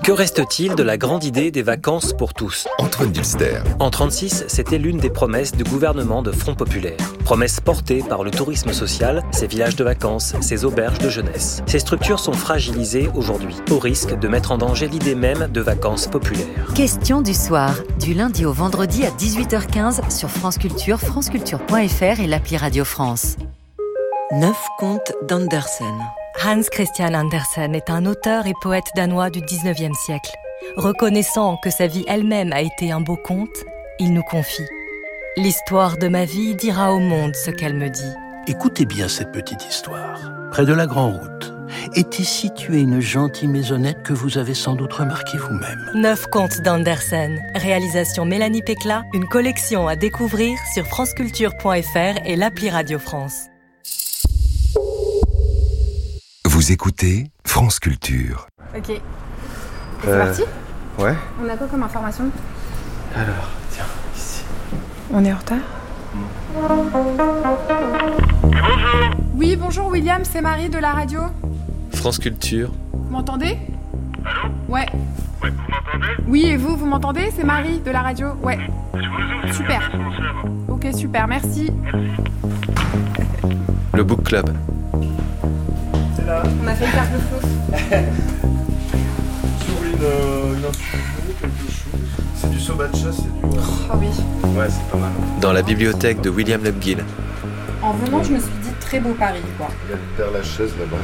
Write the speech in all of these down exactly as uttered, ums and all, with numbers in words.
Que reste-t-il de la grande idée des vacances pour tous ? Antoine Dulster. En trente-six, c'était l'une des promesses du gouvernement de Front Populaire. Promesse portée par le tourisme social, ses villages de vacances, ses auberges de jeunesse. Ces structures sont fragilisées aujourd'hui, au risque de mettre en danger l'idée même de vacances populaires. Question du soir, du lundi au vendredi à dix-huit heures quinze sur France Culture, franceculture point f r et l'appli Radio France. Neuf contes d'Andersen. Hans Christian Andersen est un auteur et poète danois du dix-neuvième siècle. Reconnaissant que sa vie elle-même a été un beau conte, il nous confie « L'histoire de ma vie dira au monde ce qu'elle me dit. » Écoutez bien cette petite histoire. Près de la Grande Route était située une gentille maisonnette que vous avez sans doute remarquée vous-même. Neuf contes d'Andersen. Réalisation Mélanie Pécla. Une collection à découvrir sur franceculture point f r et l'appli Radio France. Vous écoutez France Culture. Ok. Et c'est Euh, parti ? Ouais. On a quoi comme information ? Alors, tiens, ici. On est en retard ? Oui, bonjour William, c'est Marie de la radio. France Culture. Vous m'entendez ? Allô ? Ouais. Ouais, vous m'entendez ? Oui, et vous, vous m'entendez ? C'est Marie de la radio. Ouais. Super. Ok, super, merci. Le Book Club. On a fait une carte de flou. Sur une, euh, une infusion, quelque chose. C'est du sobacha, c'est du... Euh... Ah oui. Ouais, c'est pas mal. Dans la bibliothèque de William Lepgill. En venant, je me suis dit très beau Paris, quoi. Il y a le Père Lachaise là-bas.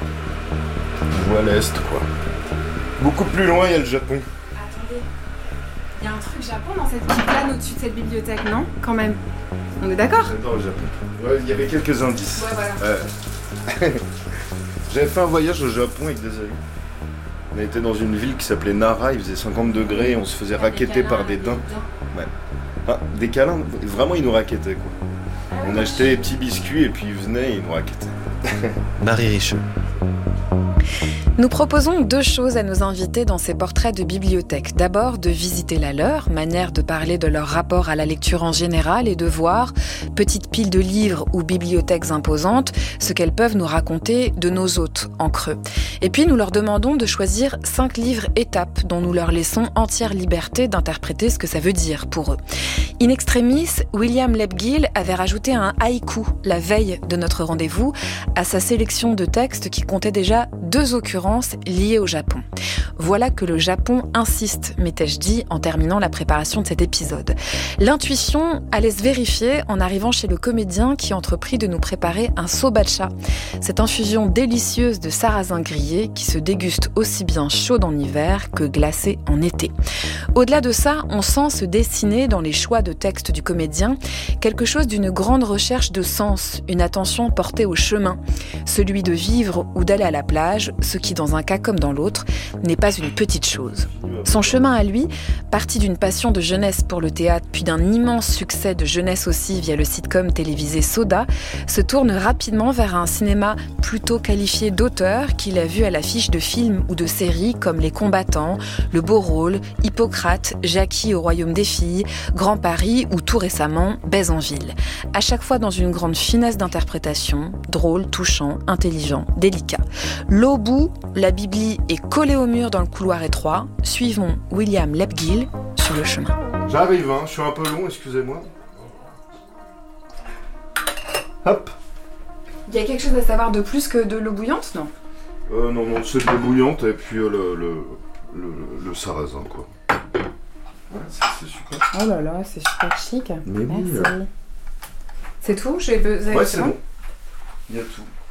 On voit l'Est, quoi. Beaucoup plus loin, il y a le Japon. Attendez. Il y a un truc Japon dans cette petite plane au-dessus de cette bibliothèque, non ? Quand même. On est d'accord ? J'adore le Japon. Ouais, il y avait quelques indices. Ouais, voilà. Ouais. J'avais fait un voyage au Japon avec des amis. On était dans une ville qui s'appelait Nara, il faisait cinquante degrés et on se faisait racketter par des daims. Ouais. Ah, des câlins, vraiment ils nous rackettaient quoi. On achetait des petits biscuits et puis ils venaient et ils nous rackettaient. Marie Richeux. Nous proposons deux choses à nos invités dans ces portraits de bibliothèque. D'abord, de visiter la leur, manière de parler de leur rapport à la lecture en général et de voir, petite pile de livres ou bibliothèques imposantes, ce qu'elles peuvent nous raconter de nos hôtes en creux. Et puis, nous leur demandons de choisir cinq livres étapes dont nous leur laissons entière liberté d'interpréter ce que ça veut dire pour eux. In extremis, William Lepgill avait rajouté un haïku la veille de notre rendez-vous à sa sélection de textes qui comptait déjà deux occurrences liées au Japon. Voilà que le Japon insiste, m'étais-je dit en terminant la préparation de cet épisode. L'intuition allait se vérifier en arrivant chez le comédien qui entreprit de nous préparer un sobacha, cette infusion délicieuse de sarrasin grillé qui se déguste aussi bien chaude en hiver que glacée en été. Au-delà de ça, on sent se dessiner dans les choix de texte du comédien quelque chose d'une grande recherche de sens, une attention portée au chemin, celui de vivre ou d'aller à la plage, ce qui dans un cas comme dans l'autre n'est pas une petite chose. Son chemin à lui, parti d'une passion de jeunesse pour le théâtre puis d'un immense succès de jeunesse aussi via le sitcom télévisé Soda, se tourne rapidement vers un cinéma plutôt qualifié d'auteur qu'il a vu à l'affiche de films ou de séries comme Les Combattants, Le Beau Rôle, Hippocrate, Jackie au Royaume des Filles, Grand Paris ou tout récemment Baise en ville. À chaque fois dans une grande finesse d'interprétation, drôle, touchant, intelligent, délicat. L'au-bout, la bibli est collée au mur dans le couloir étroit. Suivons William Lepgill sur le chemin. J'arrive, hein, je suis un peu long, excusez-moi. Hop. Il y a quelque chose à savoir de plus que de l'eau bouillante, non ? Euh, non, non, c'est de l'eau bouillante et puis euh, le, le, le, le sarrasin, quoi. Ouais, c'est, c'est super. Oh là là, c'est super chic. Mais oui. Merci. C'est tout ? J'ai besoin. Ouais, c'est bon. Il y a tout.